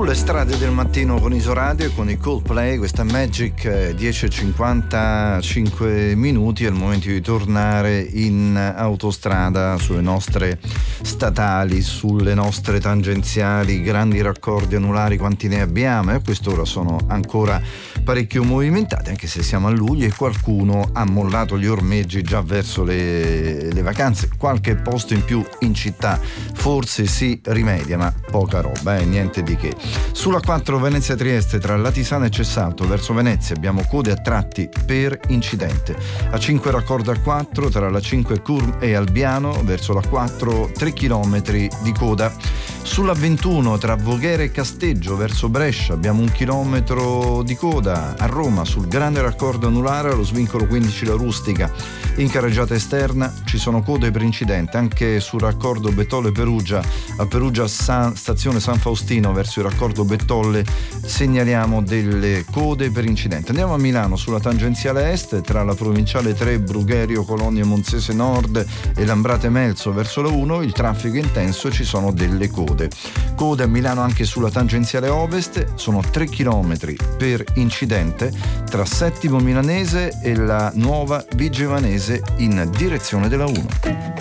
Sulle strade del mattino con Isoradio e con i Coldplay, questa Magic 10:55 minuti, è il momento di tornare in autostrada, sulle nostre statali, sulle nostre tangenziali, grandi raccordi anulari quanti ne abbiamo, e a quest'ora sono ancora parecchio movimentati, anche se siamo a luglio e qualcuno ha mollato gli ormeggi già verso le vacanze. Qualche posto in più in città forse si rimedia, ma poca roba, niente di che. Sulla 4 Venezia-Trieste tra Latisana e Cessalto verso Venezia abbiamo code a tratti per incidente. A 5 raccordo a 4 tra la 5 Curm e Albiano verso la 4 3 km di coda. Sulla 21 tra Voghera e Casteggio verso Brescia abbiamo 1 chilometro di coda. A Roma sul grande raccordo anulare allo svincolo 15 La Rustica in carreggiata esterna ci sono code per incidente. Anche sul raccordo Bettolle-Perugia, a Perugia stazione San Faustino verso il raccordo Bettolle segnaliamo delle code per incidente. Andiamo a Milano sulla tangenziale est tra la provinciale 3 Brugherio Colonia Monzese Nord e Lambrate Melzo verso la 1 il traffico è intenso e ci sono delle code a Milano. Anche sulla tangenziale ovest sono 3 km per incidente tra Settimo Milanese e la Nuova Vigevanese in direzione della 1.